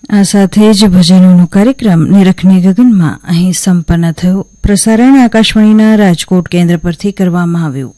આ સાથે જ ભજનોનો કાર્યક્રમ નિરખની ગગનમાં અહીં સંપન્ન થયો. પ્રસારણ આકાશવાણીના રાજકોટ કેન્દ્ર પરથી કરવામાં આવ્યું.